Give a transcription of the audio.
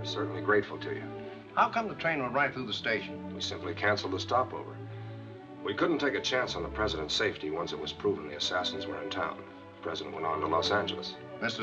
certainly grateful to you. How come the train went right through the station? We simply canceled the stopover. We couldn't take a chance on the president's safety once it was proven the assassins were in town. The president went on to Los Angeles. Mr.